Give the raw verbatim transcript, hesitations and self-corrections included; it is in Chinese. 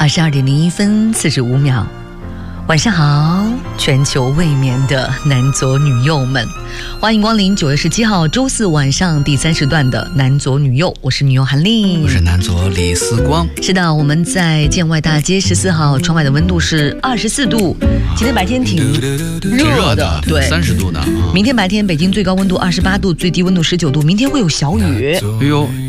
二十二点零一分四十五秒，晚上好，全球未眠的男左女右们，欢迎光临九月十七号周四晚上第三时段的男左女右，我是女右韩丽， 我是男左李思光。 是的，我们在建外大街十四号，窗外的温度是二十四度，今天白天挺热的，对， 三十度呢。 明天白天北京最高温度二十八度，最低温度十九度，明天会有小雨。 哎呦。